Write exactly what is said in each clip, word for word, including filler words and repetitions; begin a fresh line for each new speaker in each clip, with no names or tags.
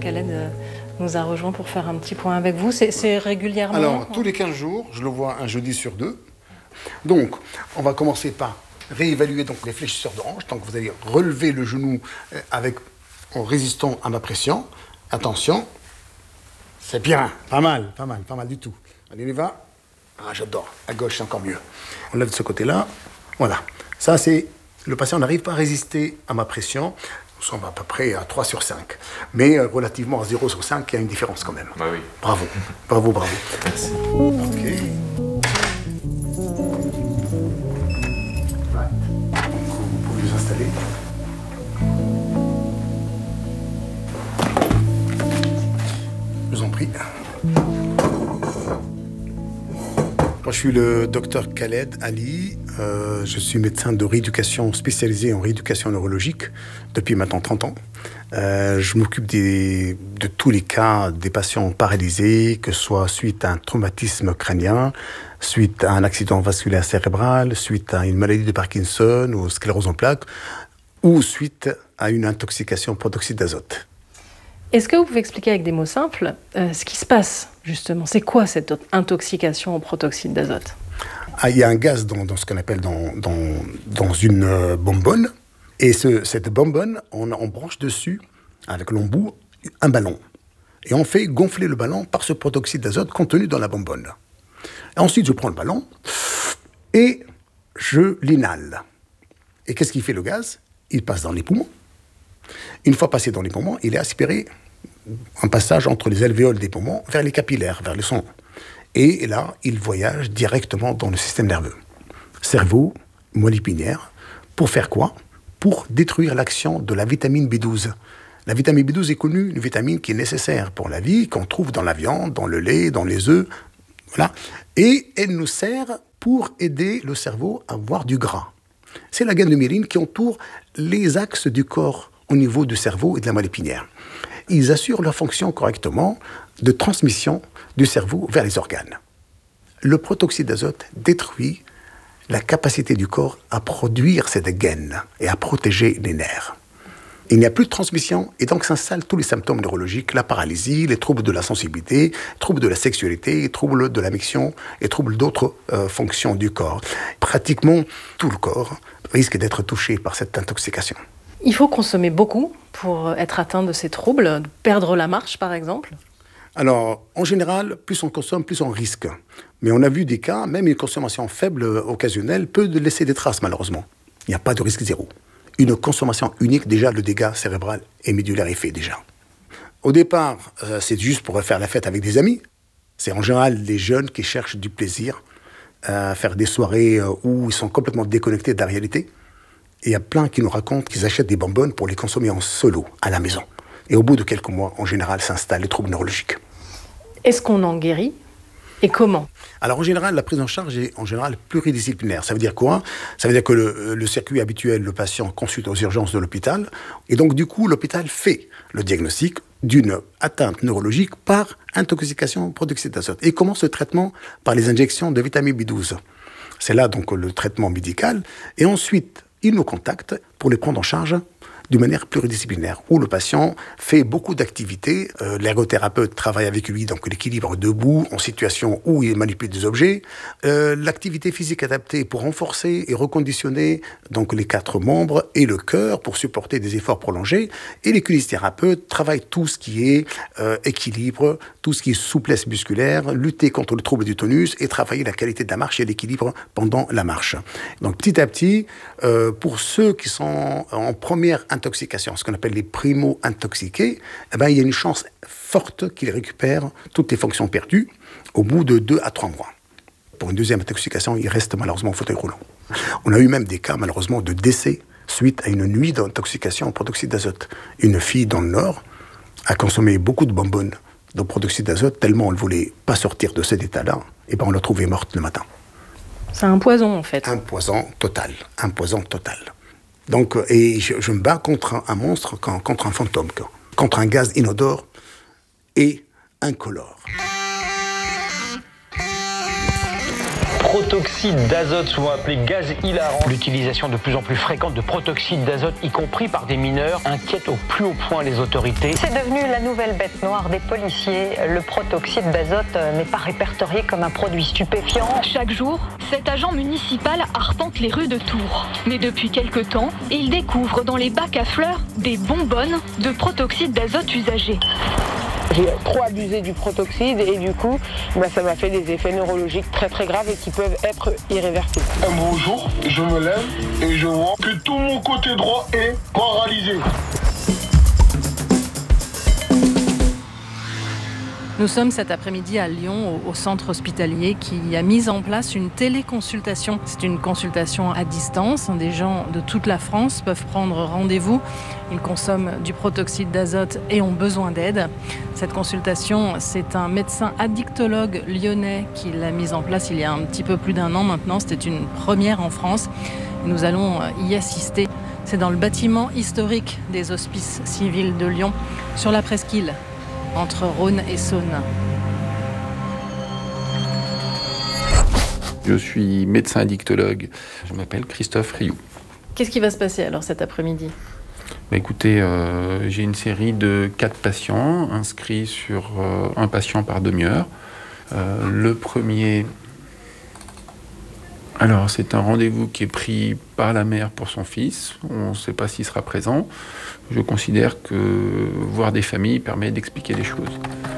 Khaled euh, nous a rejoint pour faire un petit point avec vous. C'est, c'est régulièrement?
Alors, tous les quinze jours, je le vois un jeudi sur deux. Donc, on va commencer par réévaluer donc, les fléchisseurs de hanche. Donc, vous allez relever le genou avec, en résistant à ma pression. Attention. C'est bien. Pas mal, pas mal, pas mal du tout. Allez, on y va. Ah, j'adore. À gauche, c'est encore mieux. On lève de ce côté-là. Voilà. Ça, c'est... Le patient n'arrive pas à résister à ma pression. Nous sommes à peu près à trois sur cinq. Mais euh, relativement à zéro sur cinq, il y a une différence quand même.
Bah oui.
Bravo. Bravo, bravo.
Merci.
OK. Right. Donc, vous pouvez vous installer. Je vous en prie. Moi, je suis le docteur Khaled Ali. Euh, je suis médecin de rééducation spécialisé en rééducation neurologique depuis maintenant trente ans. Euh, je m'occupe des, de tous les cas des patients paralysés, que ce soit suite à un traumatisme crânien, suite à un accident vasculaire cérébral, suite à une maladie de Parkinson ou sclérose en plaques, ou suite à une intoxication au protoxyde d'azote.
Est-ce que vous pouvez expliquer avec des mots simples euh, ce qui se passe, justement? C'est quoi cette intoxication au protoxyde d'azote?
Ah, il y a un gaz dans, dans ce qu'on appelle dans, dans, dans une euh, bonbonne. Et ce, cette bonbonne, on, on branche dessus, avec l'embout, un ballon. Et on fait gonfler le ballon par ce protoxyde d'azote contenu dans la bonbonne. Et ensuite, je prends le ballon et je l'inhale. Et qu'est-ce qu'il fait le gaz? Il passe dans les poumons. Une fois passé dans les poumons, il est aspiré un passage entre les alvéoles des poumons vers les capillaires, vers le sang. Et là, il voyage directement dans le système nerveux. Cerveau, moelle épinière. Pour faire quoi? Pour détruire l'action de la vitamine B douze. La vitamine B douze est connue, une vitamine qui est nécessaire pour la vie, qu'on trouve dans la viande, dans le lait, dans les œufs. Voilà. Et elle nous sert pour aider le cerveau à avoir du gras. C'est la gaine de myéline qui entoure les axes du corps au niveau du cerveau et de la moelle épinière. Ils assurent leur fonction correctement de transmission du cerveau vers les organes. Le protoxyde d'azote détruit la capacité du corps à produire cette gaine et à protéger les nerfs. Il n'y a plus de transmission et donc s'installent tous les symptômes neurologiques, la paralysie, les troubles de la sensibilité, troubles de la sexualité, troubles de la miction et troubles d'autres euh, fonctions du corps. Pratiquement tout le corps risque d'être touché par cette intoxication.
Il faut consommer beaucoup pour être atteint de ces troubles, perdre la marche par exemple?
Alors, en général, plus on consomme, plus on risque. Mais on a vu des cas, même une consommation faible, occasionnelle, peut laisser des traces, malheureusement. Il n'y a pas de risque zéro. Une consommation unique, déjà, le dégât cérébral et médulaire est fait, déjà. Au départ, euh, c'est juste pour faire la fête avec des amis. C'est en général les jeunes qui cherchent du plaisir, à faire des soirées euh, où ils sont complètement déconnectés de la réalité. Et il y a plein qui nous racontent qu'ils achètent des bonbonnes pour les consommer en solo, à la maison. Et au bout de quelques mois, en général, s'installent les troubles neurologiques.
Est-ce qu'on en guérit? Et comment?
Alors en général, la prise en charge est en général pluridisciplinaire. Ça veut dire quoi? Ça veut dire que le, le circuit habituel, le patient consulte aux urgences de l'hôpital. Et donc du coup, l'hôpital fait le diagnostic d'une atteinte neurologique par intoxication au protoxyde d'azote. Et commence ce traitement par les injections de vitamine B douze. C'est là donc le traitement médical. Et ensuite, il nous contacte pour les prendre en charge d'une manière pluridisciplinaire, où le patient fait beaucoup d'activités. Euh, l'ergothérapeute travaille avec lui, donc l'équilibre debout, en situation où il manipule des objets. Euh, l'activité physique adaptée pour renforcer et reconditionner donc les quatre membres et le cœur pour supporter des efforts prolongés. Et les kinésithérapeutes travaillent tout ce qui est euh, équilibre, tout ce qui est souplesse musculaire, lutter contre le trouble du tonus et travailler la qualité de la marche et l'équilibre pendant la marche. Donc petit à petit, euh, pour ceux qui sont en première intoxication, ce qu'on appelle les primo-intoxiqués, eh ben, il y a une chance forte qu'ils récupèrent toutes les fonctions perdues au bout de deux à trois mois. Pour une deuxième intoxication, ils restent malheureusement au fauteuil roulant. On a eu même des cas, malheureusement, de décès suite à une nuit d'intoxication au protoxyde d'azote. Une fille dans le Nord a consommé beaucoup de bonbonnes de protoxyde d'azote, tellement on ne voulait pas sortir de cet état-là, et ben on l'a trouvée morte le matin.
C'est un poison, en fait.
Un poison total, un poison total. Donc, et je, je me bats contre un, un monstre, contre un fantôme, contre un gaz inodore et incolore.
protoxyde d'azote, souvent appelé gaz hilarant. L'utilisation de plus en plus fréquente de protoxyde d'azote, y compris par des mineurs, inquiète au plus haut point les autorités.
C'est devenu la nouvelle bête noire des policiers. Le protoxyde d'azote n'est pas répertorié comme un produit stupéfiant.
Chaque jour, cet agent municipal arpente les rues de Tours. Mais depuis quelque temps, il découvre dans les bacs à fleurs des bonbonnes de protoxyde d'azote usagé.
J'ai trop abusé du protoxyde et du coup, bah, ça m'a fait des effets neurologiques très très graves et qui peuvent être irréversibles.
Un beau jour, je me lève et je vois que tout mon côté droit est paralysé.
Nous sommes cet après-midi à Lyon, au, au centre hospitalier, qui a mis en place une téléconsultation. C'est une consultation à distance. Des gens de toute la France peuvent prendre rendez-vous. Ils consomment du protoxyde d'azote et ont besoin d'aide. Cette consultation, c'est un médecin addictologue lyonnais qui l'a mise en place il y a un petit peu plus d'un an maintenant. C'était une première en France. Nous allons y assister. C'est dans le bâtiment historique des Hospices civils de Lyon, sur la presqu'île, entre Rhône et Saône.
Je suis médecin addictologue. Je m'appelle Christophe Rioux.
Qu'est-ce qui va se passer alors cet après-midi ?
Bah écoutez, euh, j'ai une série de quatre patients inscrits sur euh, un patient par demi-heure. Euh, le premier, alors c'est un rendez-vous qui est pris par la mère pour son fils. On ne sait pas s'il sera présent. Je considère que voir des familles permet d'expliquer les choses.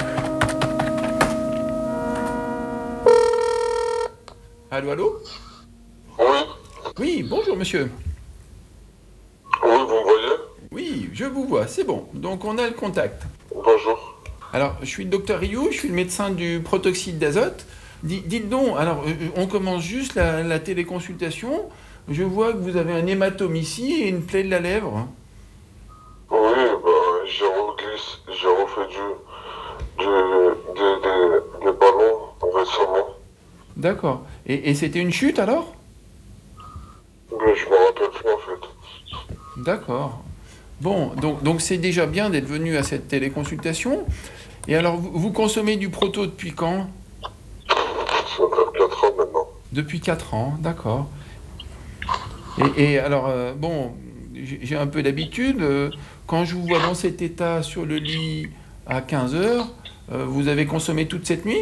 Allô, allô ?
Oui.
Oui, bonjour monsieur.
Oui, vous me voyez ?
Oui, je vous vois, c'est bon. Donc on a le contact.
Bonjour.
Alors, je suis le docteur Rioux, je suis le médecin du protoxyde d'azote. D- dites donc, alors, euh, on commence juste la, la téléconsultation. Je vois que vous avez un hématome ici et une plaie de la lèvre.
Oui, bah, j'ai reglissé, j'ai refait du, du, des, des, des ballons récemment.
D'accord. Et, et c'était une chute alors ?
Mais je me rappelle plus en fait.
D'accord. Bon, donc, donc c'est déjà bien d'être venu à cette téléconsultation. Et alors, vous, vous consommez du proto depuis quand ?
Ça fait quatre ans maintenant.
Depuis quatre ans, d'accord. Et, et alors, euh, bon, j'ai j'ai un peu d'habitude. euh, quand je vous vois dans cet état sur le lit à quinze heures, euh, vous avez consommé toute cette nuit ?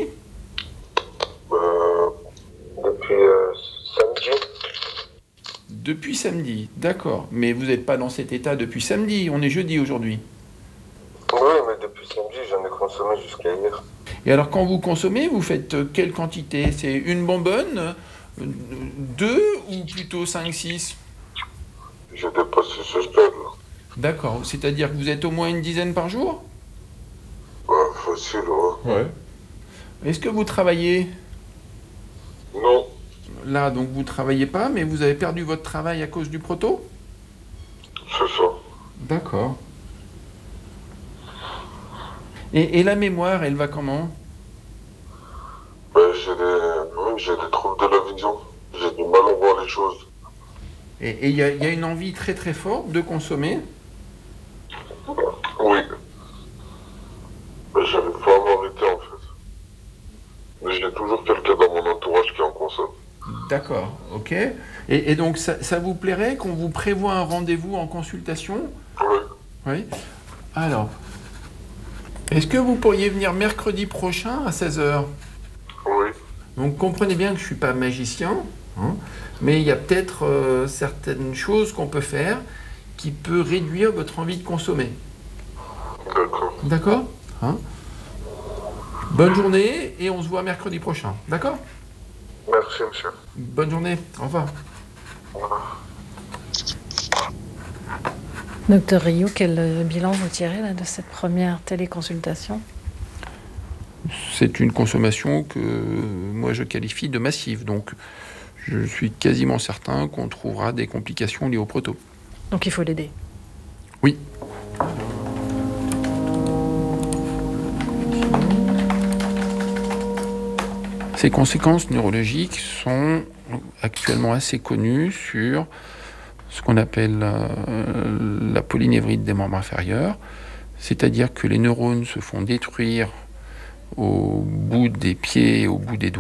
Euh, depuis euh, samedi.
Depuis samedi, d'accord. Mais vous n'êtes pas dans cet état depuis samedi, on est jeudi aujourd'hui.
Oui, mais depuis samedi, j'en ai consommé jusqu'à hier.
Et alors, quand vous consommez, vous faites euh, quelle quantité ? C'est une bonbonne, euh, deux ou plutôt cinq, six ?
J'ai dépassé ce stade là.
D'accord, c'est-à-dire que vous êtes au moins une dizaine par jour ?
Ouais, facile, ouais.
Ouais. Est-ce que vous travaillez ?
Non,
Là, donc vous travaillez pas, mais vous avez perdu votre travail à cause du proto ?
c'est ça.
D'accord. Et, et la mémoire, elle va comment ?
Ben, j'ai des, oui, j'ai des troubles de la vision. J'ai du mal à voir les choses.
Et il y, y a une envie très très forte de consommer ?
Oui. Mais j'arrive pas à m'arrêter en fait. Mais j'ai toujours quelqu'un dans mon entourage qui en consomme.
D'accord, ok. Et, et donc, ça, ça vous plairait qu'on vous prévoie un rendez-vous en consultation ?
Oui.
Oui. Alors, est-ce que vous pourriez venir mercredi prochain à seize heures ?
Oui.
Donc, comprenez bien que je ne suis pas magicien, hein, mais il y a peut-être euh, certaines choses qu'on peut faire qui peut réduire votre envie de consommer.
D'accord.
D'accord ? Hein ? Bonne journée et on se voit mercredi prochain. D'accord ?
Merci, monsieur.
Bonne journée. Au revoir.
Au revoir.
Docteur Rioux, quel bilan vous tirez là, de cette première téléconsultation ?
C'est une consommation que moi je qualifie de massive. Donc je suis quasiment certain qu'on trouvera des complications liées au proto.
Donc il faut l'aider.
Oui. Ces conséquences neurologiques sont actuellement assez connues sur ce qu'on appelle euh, la polynévrite des membres inférieurs, c'est-à-dire que les neurones se font détruire au bout des pieds et au bout des doigts,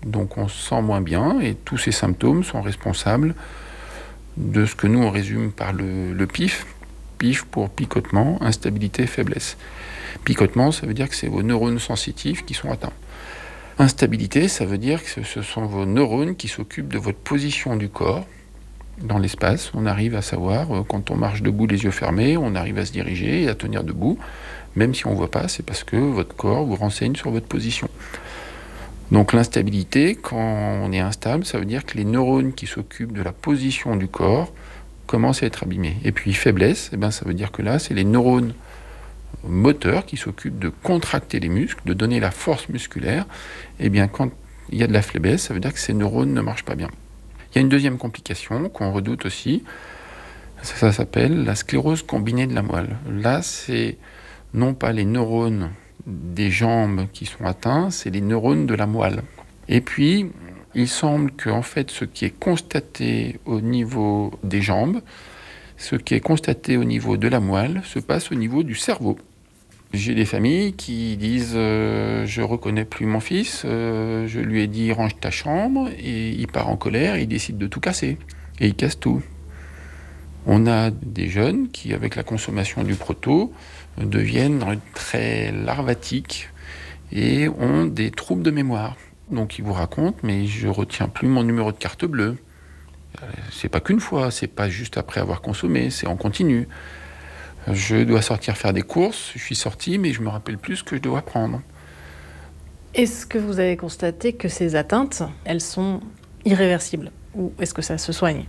Donc on se sent moins bien et tous ces symptômes sont responsables de ce que nous on résume par le, le P I F. P I F pour picotement, instabilité, faiblesse. Picotement, ça veut dire que c'est vos neurones sensitifs qui sont atteints. Instabilité, ça veut dire que ce sont vos neurones qui s'occupent de votre position du corps dans l'espace. On arrive à savoir, quand on marche debout les yeux fermés, on arrive à se diriger et à tenir debout. Même si on ne voit pas, c'est parce que votre corps vous renseigne sur votre position. Donc l'instabilité, quand on est instable, ça veut dire que les neurones qui s'occupent de la position du corps commencent à être abîmés. Et puis faiblesse, eh ben, ça veut dire que là, c'est les neurones moteurs qui s'occupent de contracter les muscles, de donner la force musculaire. Et bien quand il y a de la faiblesse, ça veut dire que ces neurones ne marchent pas bien. Il y a une deuxième complication qu'on redoute aussi, ça, ça s'appelle la sclérose combinée de la moelle. Là, c'est non pas les neurones des jambes qui sont atteints, c'est les neurones de la moelle. Et puis, il semble que en fait, ce qui est constaté au niveau des jambes, ce qui est constaté au niveau de la moelle, se passe au niveau du cerveau. J'ai des familles qui disent euh, « je reconnais plus mon fils, euh, je lui ai dit range ta chambre » et il part en colère, il décide de tout casser. Et il casse tout. On a des jeunes qui, avec la consommation du proto, deviennent très larvatiques et ont des troubles de mémoire. Donc ils vous racontent « mais je retiens plus mon numéro de carte bleue ». C'est pas qu'une fois, c'est pas juste après avoir consommé, c'est en continu. Je dois sortir faire des courses, je suis sorti, mais je me rappelle plus ce que je dois prendre.
Est-ce que vous avez constaté que ces atteintes, elles sont irréversibles? Ou est-ce que ça se soigne?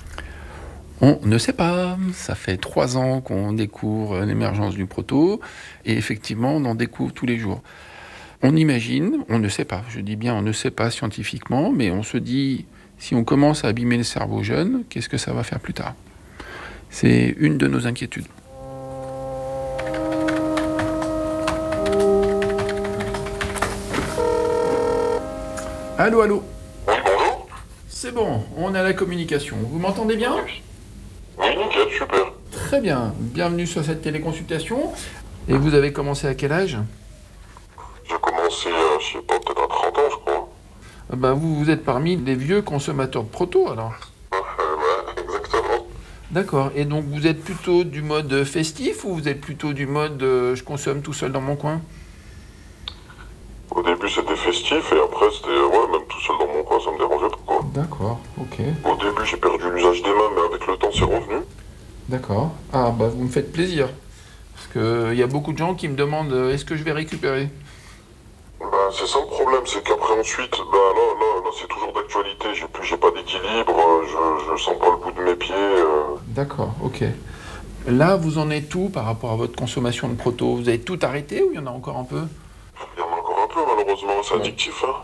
On ne sait pas. Ça fait trois ans qu'on découvre l'émergence du proto, et effectivement, on en découvre tous les jours. On imagine, on ne sait pas, je dis bien on ne sait pas scientifiquement, mais on se dit, si on commence à abîmer le cerveau jeune, qu'est-ce que ça va faire plus tard? C'est une de nos inquiétudes. Allô, allô.
Oui, bonjour.
C'est bon, on a la communication. Vous m'entendez bien?
Oui, nickel, super.
Très bien, bienvenue sur cette téléconsultation. Et vous avez commencé à quel âge?
J'ai commencé, euh, je sais pas, peut-être à trente ans, je crois.
Bah, vous, vous êtes parmi les vieux consommateurs de proto, alors?
Euh, ouais, exactement.
D'accord, et donc vous êtes plutôt du mode festif ou vous êtes plutôt du mode euh, je consomme tout seul dans mon coin?
Au début, c'était festif, et après, c'était, ouais, même tout seul dans mon coin, ça me dérangeait pas, quoi.
D'accord, ok.
Au début, j'ai perdu l'usage des mains, mais avec le temps, c'est revenu.
D'accord. Ah, bah vous me faites plaisir. Parce qu'il y a beaucoup de gens qui me demandent euh, est-ce que je vais récupérer?
Ben, c'est ça le problème, c'est qu'après ensuite, ben, là, là, là, c'est toujours d'actualité, j'ai plus, j'ai pas d'équilibre, euh, je, je sens pas le bout de mes pieds. Euh...
D'accord, ok. Là, vous en êtes où par rapport à votre consommation de proto? Vous avez tout arrêté ou il y en a encore un peu?
Il y en a encore un peu, malheureusement, c'est
Ouais.
addictif, hein.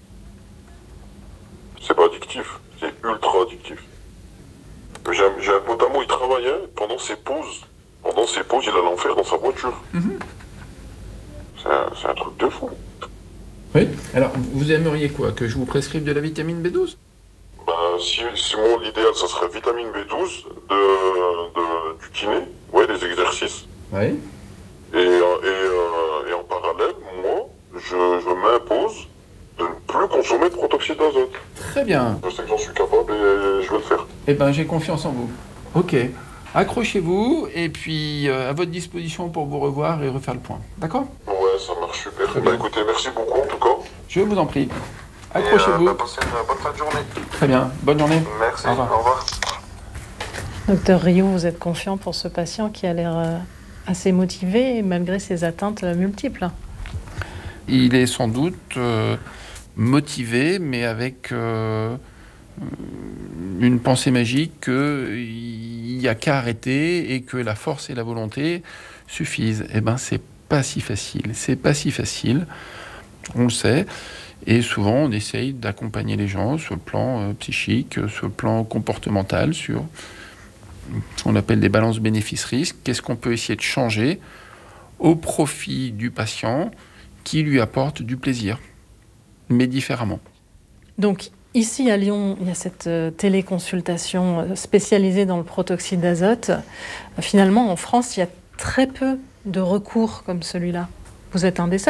C'est pas addictif, c'est ultra addictif. J'ai un, j'ai un pote à moi, il travaillait pendant ses pauses. Pendant ses pauses, il allait en faire dans sa voiture.
Mm-hmm.
C'est un, c'est un truc de fou.
Oui. Alors, vous aimeriez quoi? Que je vous prescrive de la vitamine B douze?
Ben, si, si moi, l'idéal, ça serait vitamine B douze, de, de, du kiné, ouais, des exercices.
Oui.
Et, euh, et, euh, et en parallèle, moi, je, je m'impose de ne plus consommer de protoxyde d'azote.
Très bien.
Je sais que j'en suis capable et je vais le faire.
Eh ben, j'ai confiance en vous. Ok. Accrochez-vous et puis euh, à votre disposition pour vous revoir et refaire le point. D'accord?
Ouais, ça marche super.
Très
Bah
bien.
écoutez, merci beaucoup en tout cas.
Je vous en prie.
Et,
Accrochez-vous.
euh, bah, passez une bonne fin de journée.
Très bien. Bonne journée.
Merci,
Au revoir.
au revoir.
Docteur Rio, vous êtes confiant pour ce patient qui a l'air euh, assez motivé malgré ses atteintes euh, multiples?
Il est sans doute euh, motivé, mais avec euh, une pensée magique qu'il n'y a qu'à arrêter et que la force et la volonté suffisent. Eh bien, c'est pas si facile. C'est pas si facile. On le sait. Et souvent, on essaye d'accompagner les gens sur le plan euh, psychique, sur le plan comportemental, sur ce qu'on appelle des balances bénéfices-risques. Qu'est-ce qu'on peut essayer de changer au profit du patient qui lui apporte du plaisir, mais différemment.
Donc, ici à Lyon, il y a cette euh, téléconsultation euh, spécialisée dans le protoxyde d'azote. Euh, finalement, en France, il y a très peu de recours comme celui-là. Vous êtes un des seuls?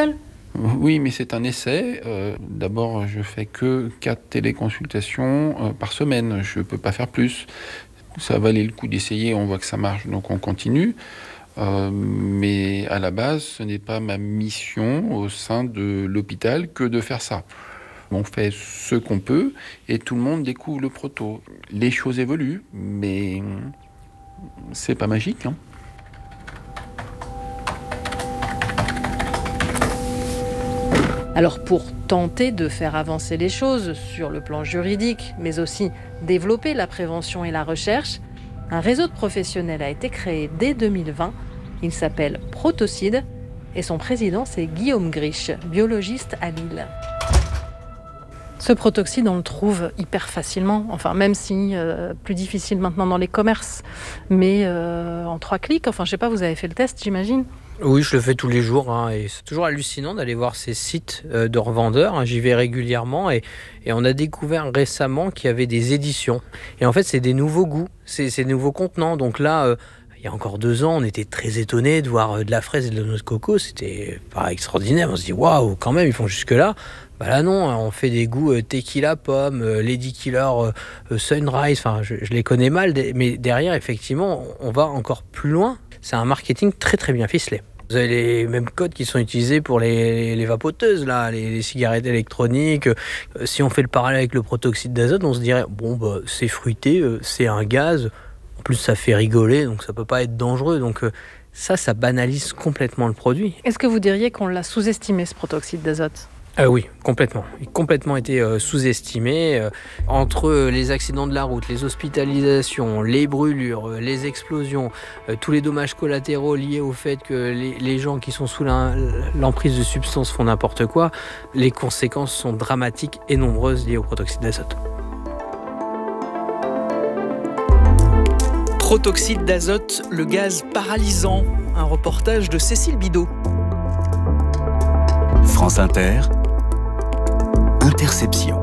Oui, mais c'est un essai. Euh, d'abord, je fais que quatre téléconsultations euh, par semaine. Je ne peux pas faire plus. Ça valait le coup d'essayer, on voit que ça marche, donc on continue. Euh, mais à la base, ce n'est pas ma mission au sein de l'hôpital que de faire ça. On fait ce qu'on peut et tout le monde découvre le proto. Les choses évoluent, mais c'est pas magique, hein.
Alors pour tenter de faire avancer les choses sur le plan juridique, mais aussi développer la prévention et la recherche, un réseau de professionnels a été créé dès deux mille vingt. Il s'appelle Protocide et son président c'est Guillaume Griche, biologiste à Lille. Ce protoxyde, on le trouve hyper facilement, enfin même si euh, plus difficile maintenant dans les commerces, mais euh, en trois clics. Enfin, je sais pas, vous avez fait le test, j'imagine ?
Oui, je le fais tous les jours hein, et c'est toujours hallucinant d'aller voir ces sites euh, de revendeurs. Hein, j'y vais régulièrement et, et on a découvert récemment qu'il y avait des éditions. Et en fait, c'est des nouveaux goûts, c'est, c'est des nouveaux contenants. Donc là, euh, il y a encore deux ans, on était très étonnés de voir euh, de la fraise et de la noix de coco. C'était pas extraordinaire. On se dit waouh, quand même, ils font jusque-là. Bah là non, on fait des goûts euh, tequila pomme, euh, Lady Killer euh, Sunrise, enfin je, je les connais mal, mais derrière effectivement on va encore plus loin. C'est un marketing très très bien ficelé. Vous avez les mêmes codes qui sont utilisés pour les, les vapoteuses, là, les, les cigarettes électroniques. Euh, si on fait le parallèle avec le protoxyde d'azote, on se dirait bon bah c'est fruité, euh, c'est un gaz, en plus ça fait rigoler, donc ça peut pas être dangereux. Donc euh, ça, ça banalise complètement le produit.
Est-ce que vous diriez qu'on l'a sous-estimé ce protoxyde d'azote ?
Euh, oui, complètement. Il a complètement été euh, sous-estimé. Euh, entre euh, les accidents de la route, les hospitalisations, les brûlures, euh, les explosions, euh, tous les dommages collatéraux liés au fait que les, les gens qui sont sous la, l'emprise de substances font n'importe quoi, les conséquences sont dramatiques et nombreuses liées au protoxyde d'azote.
Protoxyde d'azote, le gaz paralysant. Un reportage de Cécile Bidot.
France Inter, Interception.